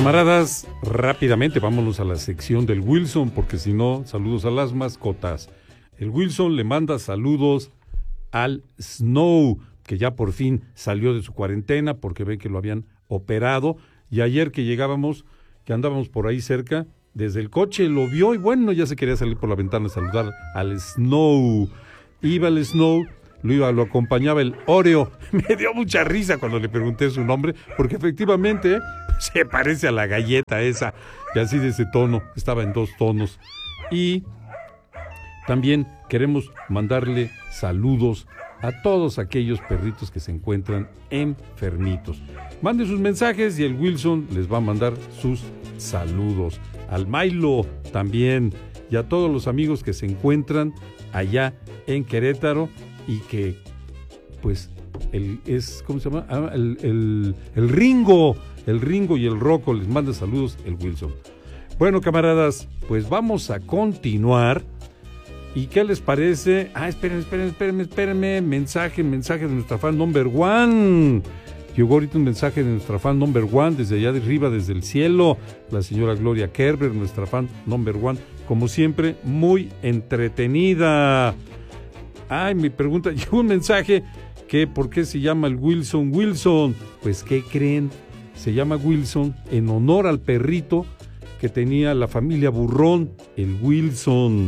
camaradas, rápidamente vámonos a la sección del Wilson, porque si no, saludos a las mascotas. El Wilson le manda saludos al Snow, que ya por fin salió de su cuarentena porque ven que lo habían operado, y ayer que llegábamos, que andábamos por ahí cerca, desde el coche lo vio y bueno, ya se quería salir por la ventana a saludar al Snow. Iba el Snow, lo acompañaba el Oreo. Me dio mucha risa cuando le pregunté su nombre, porque efectivamente se parece a la galleta esa, y así de ese tono, estaba en 2 tonos. Y también queremos mandarle saludos a todos aquellos perritos que se encuentran enfermitos. Manden sus mensajes y el Wilson les va a mandar sus saludos. Al Milo también, y a todos los amigos que se encuentran allá en Querétaro y que, pues, ¿cómo se llama? El Ringo y el Rocco les manda saludos el Wilson. Bueno, camaradas, pues vamos a continuar. ¿Y qué les parece? Espérenme. Mensaje de nuestra fan number one. Llegó ahorita un mensaje de nuestra fan number one desde allá de arriba, desde el cielo. La señora Gloria Kerber, nuestra fan number one. Como siempre, muy entretenida. Me pregunta, llegó un mensaje que ¿por qué se llama el Wilson? Pues, ¿qué creen? Se llama Wilson en honor al perrito que tenía la familia Burrón, el Wilson.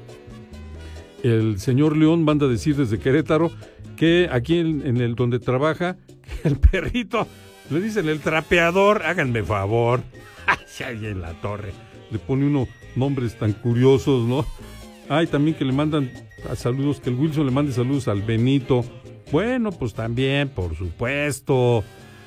El señor León manda decir desde Querétaro que aquí en el donde trabaja, el perrito, le dicen el trapeador, háganme favor. Ahí en la torre. Le pone unos nombres tan curiosos, ¿no? También que le mandan saludos, que el Wilson le mande saludos al Benito. Bueno, pues también, por supuesto.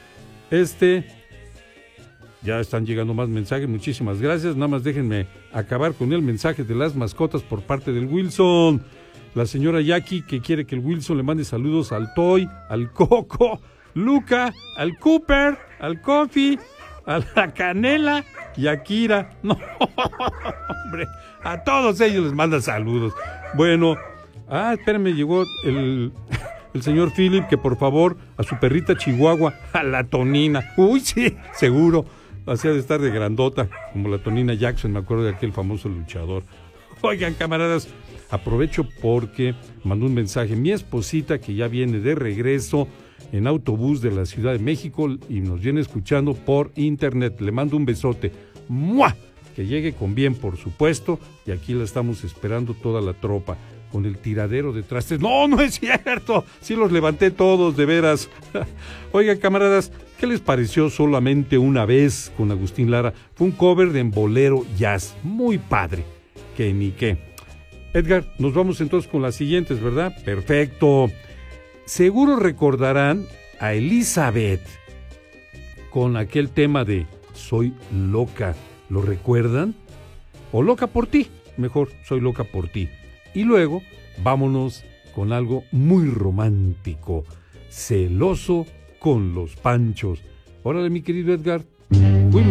Ya están llegando más mensajes, muchísimas gracias. Nada más déjenme acabar con el mensaje de las mascotas por parte del Wilson. La señora Jackie, que quiere que el Wilson le mande saludos al Toy, al Coco, Luca, al Cooper, al Coffee, a la Canela y a Kira. No, hombre, a todos ellos les manda saludos. Bueno, espérenme, llegó el señor Philip, que por favor, a su perrita Chihuahua, a la Tonina. Uy, sí, seguro. Hacía de estar de grandota, como la Tonina Jackson, me acuerdo de aquel famoso luchador. Oigan, camaradas, aprovecho porque mandó un mensaje mi esposita, que ya viene de regreso en autobús de la Ciudad de México y nos viene escuchando por internet. Le mando un besote. ¡Mua! Que llegue con bien, por supuesto, y aquí la estamos esperando toda la tropa, con el tiradero de trastes. No es cierto, sí los levanté todos, de veras. Oigan, camaradas, ¿qué les pareció Solamente una vez con Agustín Lara? Fue un cover de Bolero Jazz, muy padre, que ni qué. Edgar, nos vamos entonces con las siguientes, ¿verdad? Perfecto. Seguro recordarán a Elizabeth con aquel tema de Soy loca, ¿lo recuerdan? O Loca por ti, mejor, Soy loca por ti. Y luego, vámonos con algo muy romántico, Celoso con los Panchos. Órale, mi querido Edgar,